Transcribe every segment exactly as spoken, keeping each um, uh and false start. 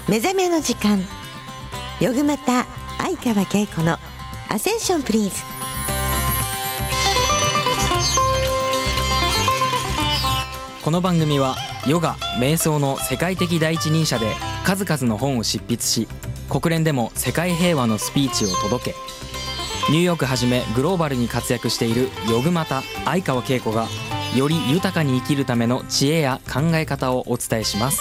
目覚めの時間、よぐまた相川恵子のアセンションプリーズ。 この番組はヨガ・瞑想の世界的第一人者で数々の本を執筆し、国連でも世界平和のスピーチを届け、ニューヨークはじめグローバルに活躍しているヨグマタ相川恵子が、より豊かに生きるための知恵や考え方をお伝えします。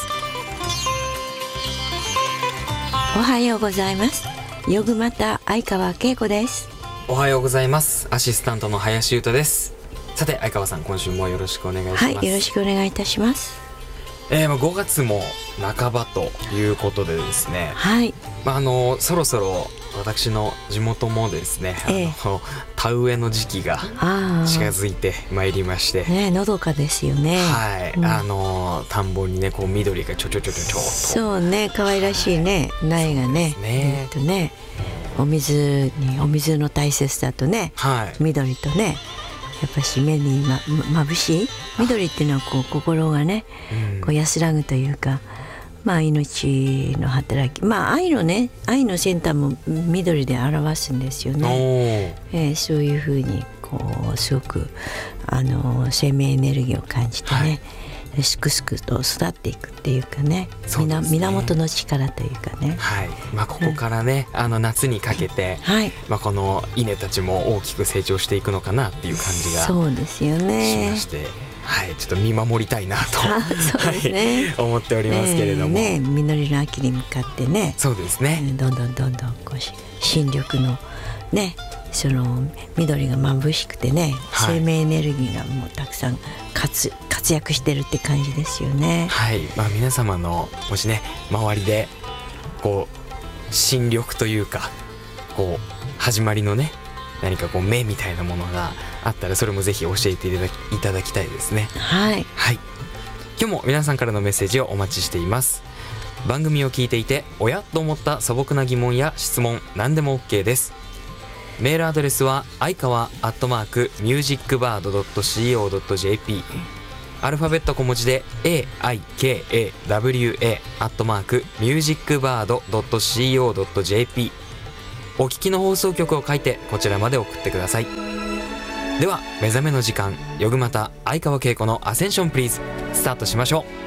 おはようございます。ヨグマタ相川恵子です。 おはようございます。アシスタントの林優斗です。さて相川さん、今週もよろしくお願いします。 はい、よろしくお願いいたします。 えー、まあごがつも半ばということでですね、 はい、 まあ、あのそろそろ私の地元もですね、ええ、あの田植えの時期が近づいてまいりまして、 ね、のどかですよね。 はい、うん、あの田んぼにねこう緑がちょちょちょちょちょっと、 そうね、可愛らしいね、苗がね、ね、えっとね、お水にお水の大切さとね、はい、緑とね、やっぱし目にま、まぶしい緑っていうのはこう心がね、うん、こう安らぐというか、まあ命の働き、まあ愛のね、愛の先端も緑で表すんですよね。えー、そういうふうにこうすごくあの生命エネルギーを感じてね、はい、すくすくと育っていくっていうかね、そうですね、源の力というかね、 はい、まあ、ここからね、うん、あの夏にかけて、はい、まあ、この稲たちも大きく成長していくのかなっていう感じがそうですよね、 しまして、はい、ちょっと見守りたいなとそうですね、 はい、思っておりますけれども、 ね、実りの秋に向かってね、 そうですね、 どんどんどんどんこう新緑のね、その緑が眩しくてね、はい、生命エネルギーがもうたくさん 活, 活躍してるって感じですよね。 はい、まあ、皆様のもしね周りでこう新緑というかこう始まりのね何かこう芽みたいなものがあったら、それもぜひ教えていただき、いただきたいですね。 はい、 はい、今日も皆さんからのメッセージをお待ちしています。番組を聞いていておやと思った素朴な疑問や質問、何でも OK です。メールアドレスは相川アットマークミュージックバードドットシーオードットジェーピー、 アルファベット小文字で エーアイケーエーダブリューエー アットマークミュージックバードドットシーオードットジェーピー、 お聞きの放送局を書いてこちらまで送ってください。では目覚めの時間、よぐまた相川恵子のアセンションプリーズ、スタートしましょう。